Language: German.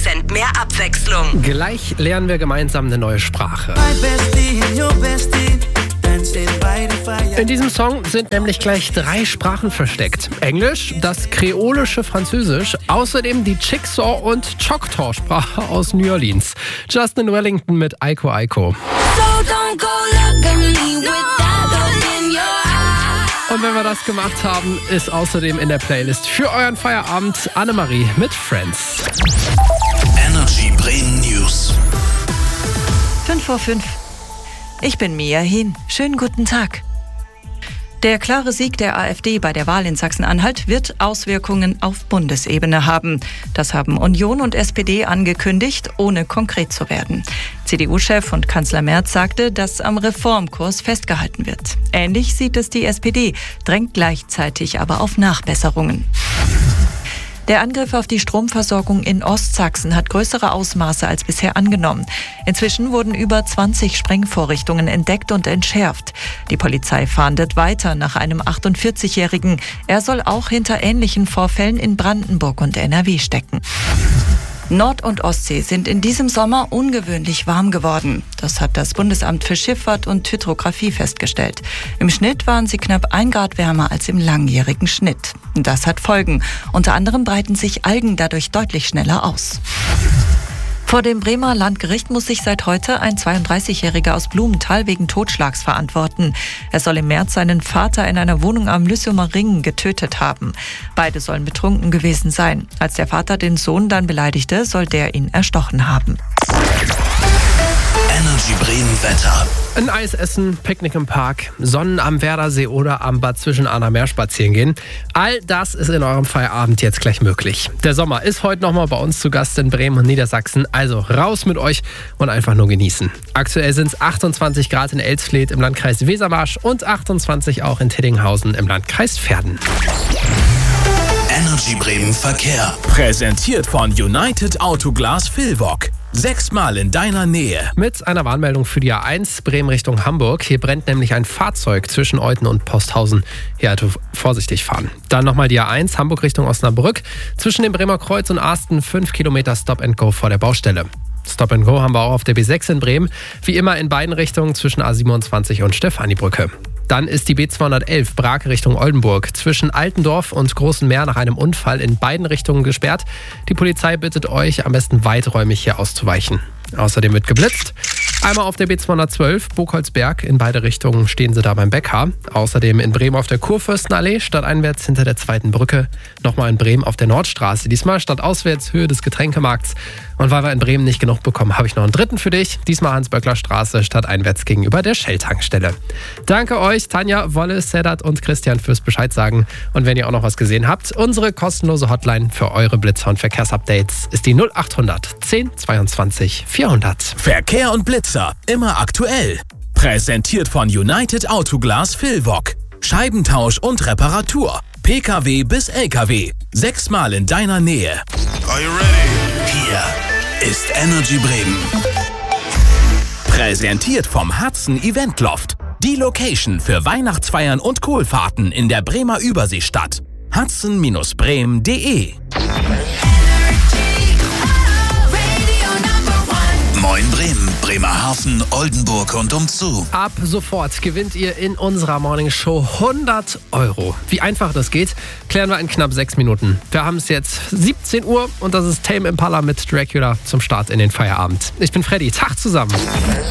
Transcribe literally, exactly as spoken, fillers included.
Prozent mehr Abwechslung. Gleich lernen wir gemeinsam eine neue Sprache. In diesem Song sind nämlich gleich drei Sprachen versteckt. Englisch, das kreolische Französisch, außerdem die Chickasaw- und Choctaw-Sprache aus New Orleans. Justin Wellington mit Aiko Aiko. Und wenn wir das gemacht haben, ist außerdem in der Playlist für euren Feierabend Annemarie mit Friends. Energy Bremen News. fünf vor fünf. Ich bin Mia Hin. Schönen guten Tag. Der klare Sieg der AfD bei der Wahl in Sachsen-Anhalt wird Auswirkungen auf Bundesebene haben. Das haben Union und S P D angekündigt, ohne konkret zu werden. C D U-Chef und Kanzler Merz sagte, dass am Reformkurs festgehalten wird. Ähnlich sieht es die S P D, drängt gleichzeitig aber auf Nachbesserungen. Der Angriff auf die Stromversorgung in Ostsachsen hat größere Ausmaße als bisher angenommen. Inzwischen wurden über zwanzig Sprengvorrichtungen entdeckt und entschärft. Die Polizei fahndet weiter nach einem achtundvierzigjährigen. Er soll auch hinter ähnlichen Vorfällen in Brandenburg und N R W stecken. Nord- und Ostsee sind in diesem Sommer ungewöhnlich warm geworden. Das hat das Bundesamt für Schifffahrt und Hydrographie festgestellt. Im Schnitt waren sie knapp ein Grad wärmer als im langjährigen Schnitt. Das hat Folgen. Unter anderem breiten sich Algen dadurch deutlich schneller aus. Vor dem Bremer Landgericht muss sich seit heute ein zweiunddreißigjähriger aus Blumenthal wegen Totschlags verantworten. Er soll im März seinen Vater in einer Wohnung am Lüssumer Ring getötet haben. Beide sollen betrunken gewesen sein. Als der Vater den Sohn dann beleidigte, soll der ihn erstochen haben. Energy Bremen Wetter. Ein Eis essen, Picknick im Park, Sonnen am Werdersee oder am Bad Zwischenahner spazieren gehen. All das ist in eurem Feierabend jetzt gleich möglich. Der Sommer ist heute nochmal bei uns zu Gast in Bremen und Niedersachsen. Also raus mit euch und einfach nur genießen. Aktuell sind es achtundzwanzig Grad in Elsfleth im Landkreis Wesermarsch und achtundzwanzig auch in Tiddinghausen im Landkreis Verden. Energy Bremen Verkehr. Präsentiert von United Autoglas Vilvoc. Sechsmal in deiner Nähe. Mit einer Warnmeldung für die A eins Bremen Richtung Hamburg. Hier brennt nämlich ein Fahrzeug zwischen Euthen und Posthausen. Hier also vorsichtig fahren. Dann nochmal die A eins Hamburg Richtung Osnabrück. Zwischen dem Bremer Kreuz und Arsten fünf Kilometer Stop and Go vor der Baustelle. Stop and Go haben wir auch auf der B sechs in Bremen. Wie immer in beiden Richtungen zwischen A siebenundzwanzig und Stephaniebrücke. Dann ist die B zweihundertelf Brake Richtung Oldenburg zwischen Altendorf und Großen Meer nach einem Unfall in beiden Richtungen gesperrt. Die Polizei bittet euch, am besten weiträumig hier auszuweichen. Außerdem wird geblitzt. Einmal auf der B zweihundertzwölf Burgholzberg, in beide Richtungen stehen sie da beim Bäcker. Außerdem in Bremen auf der Kurfürstenallee, stadteinwärts hinter der zweiten Brücke. Nochmal in Bremen auf der Nordstraße, diesmal stadtauswärts, Höhe des Getränkemarkts. Und weil wir in Bremen nicht genug bekommen, habe ich noch einen dritten für dich. Diesmal Hans-Böckler-Straße, stadteinwärts gegenüber der Shell-Tankstelle. Danke euch, Tanja, Wolle, Sedat und Christian fürs Bescheid sagen. Und wenn ihr auch noch was gesehen habt, unsere kostenlose Hotline für eure Blitzer und Verkehrsupdates ist die null achthundert zehn zweiundzwanzig vierhundert. Verkehr und Blitzer, immer aktuell. Präsentiert von United Autoglas Vilvoc. Scheibentausch und Reparatur. P K W bis L K W. Sechsmal in deiner Nähe. Are you ready? Hier ist Energy Bremen. Präsentiert vom Hudson Event Loft. Die Location für Weihnachtsfeiern und Kohlfahrten in der Bremer Überseestadt. hudson Bremen punkt de. Moin Bremen, Bremerhaven, Oldenburg und umzu. Ab sofort gewinnt ihr in unserer Morningshow hundert Euro. Wie einfach das geht, klären wir in knapp sechs Minuten. Wir haben es jetzt siebzehn Uhr und das ist Tame Impala mit Dracula zum Start in den Feierabend. Ich bin Freddy, Tag zusammen.